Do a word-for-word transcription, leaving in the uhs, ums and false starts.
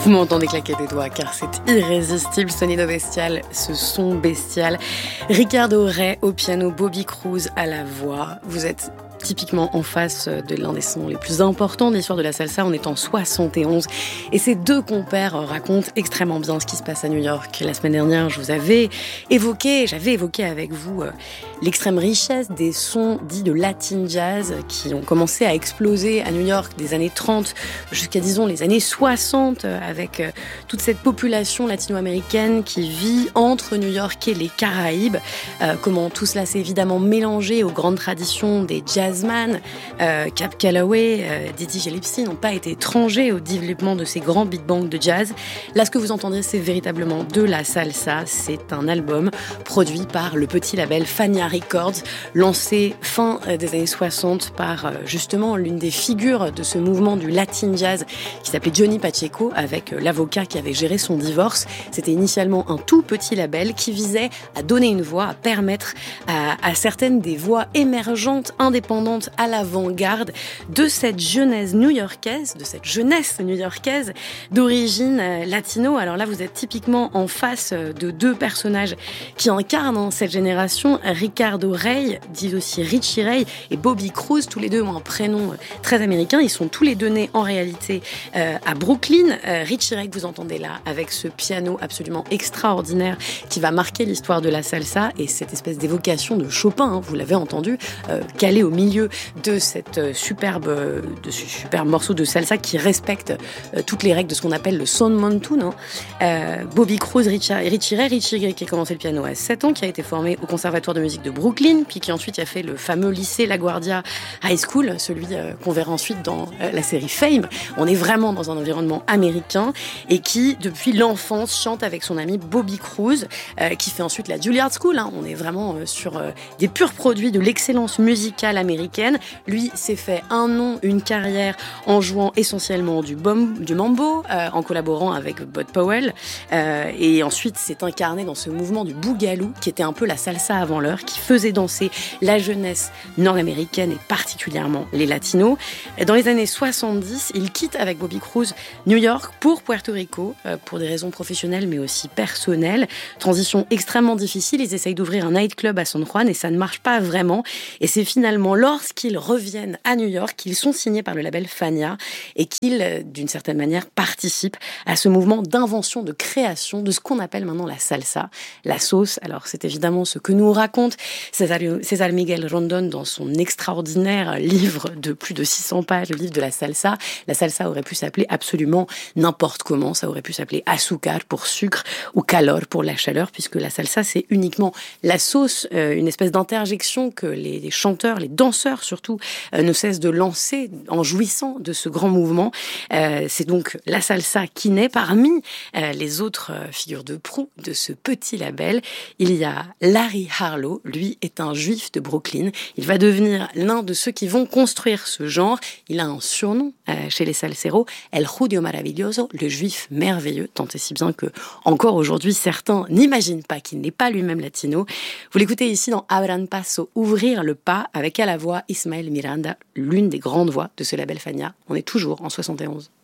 Vous m'entendez claquer des doigts car c'est irrésistible, sonido bestial, ce son bestial. Ricardo Rey au piano, Bobby Cruz à la voix. Vous êtes typiquement en face de l'un des sons les plus importants de l'histoire de la salsa. On est en soixante et onze et ces deux compères racontent extrêmement bien ce qui se passe à New York. La semaine dernière, je vous avais évoqué, j'avais évoqué avec vous euh, l'extrême richesse des sons dits de Latin Jazz qui ont commencé à exploser à New York des années trente jusqu'à, disons, les années soixante avec euh, toute cette population latino-américaine qui vit entre New York et les Caraïbes. Euh, comment tout cela s'est évidemment mélangé aux grandes traditions des jazz Jazzman, euh, Cab Calloway, euh, Dizzy Gillespie n'ont pas été étrangers au développement de ces grands beat bands de jazz. Là, ce que vous entendez, c'est véritablement de la salsa. C'est un album produit par le petit label Fania Records, lancé fin des années soixante par euh, justement l'une des figures de ce mouvement du Latin Jazz qui s'appelait Johnny Pacheco, avec euh, l'avocat qui avait géré son divorce. C'était initialement un tout petit label qui visait à donner une voix, à permettre à, à certaines des voix émergentes, indépendantes, à l'avant-garde de cette jeunesse new-yorkaise, de cette jeunesse new-yorkaise d'origine latino. Alors là, vous êtes typiquement en face de deux personnages qui incarnent hein, cette génération. Ricardo Rey, dit aussi Richie Ray, et Bobby Cruz, tous les deux ont un prénom très américain. Ils sont tous les deux nés en réalité euh, à Brooklyn. Euh, Richie Ray, que vous entendez là, avec ce piano absolument extraordinaire qui va marquer l'histoire de la salsa et cette espèce d'évocation de Chopin, hein, vous l'avez entendu, euh, calé au milieu de cette superbe, de ce superbe morceau de salsa qui respecte euh, toutes les règles de ce qu'on appelle le son montune. Hein. Euh, Bobby Cruz, Richie, Richie Ray, Richie Ray qui a commencé le piano à sept ans, qui a été formé au conservatoire de musique de Brooklyn, puis qui ensuite a fait le fameux lycée LaGuardia High School, celui euh, qu'on verra ensuite dans euh, la série Fame. On est vraiment dans un environnement américain et qui, depuis l'enfance, chante avec son ami Bobby Cruz, euh, qui fait ensuite la Juilliard School. Hein. On est vraiment euh, sur euh, des purs produits de l'excellence musicale américaine. Lui s'est fait un nom, une carrière en jouant essentiellement du, bom, du mambo, euh, en collaborant avec Bud Powell. Euh, et ensuite s'est incarné dans ce mouvement du boogaloo, qui était un peu la salsa avant l'heure, qui faisait danser la jeunesse nord-américaine et particulièrement les latinos. Dans les années soixante-dix, il quitte avec Bobby Cruz New York pour Puerto Rico, euh, pour des raisons professionnelles mais aussi personnelles. Transition extrêmement difficile, ils essayent d'ouvrir un nightclub à San Juan et ça ne marche pas vraiment. Et c'est finalement lorsqu'ils reviennent à New York qu'ils sont signés par le label Fania et qu'ils, d'une certaine manière, participent à ce mouvement d'invention, de création de ce qu'on appelle maintenant la salsa, la sauce. Alors c'est évidemment ce que nous raconte César, César Miguel Rondon dans son extraordinaire livre de plus de six cents pages, le livre de la salsa. La salsa aurait pu s'appeler absolument n'importe comment, ça aurait pu s'appeler azúcar pour sucre ou calor pour la chaleur, puisque la salsa c'est uniquement la sauce, euh, une espèce d'interjection que les, les chanteurs, les danseurs surtout, euh, ne cessent de lancer en jouissant de ce grand mouvement. Euh, c'est donc la salsa qui naît parmi euh, les autres euh, figures de proue de ce petit label. Il y a Larry Harlow, lui est un juif de Brooklyn. Il va devenir l'un de ceux qui vont construire ce genre. Il a un surnom euh, chez les salseros, El Judío Maravilloso, le juif merveilleux, tant et si bien que encore aujourd'hui certains n'imaginent pas qu'il n'est pas lui-même latino. Vous l'écoutez ici dans Abran Paso, Ouvrir le pas, avec à la voix Ismael Miranda, l'une des grandes voix de ce label Fania. On est toujours en soixante et onze.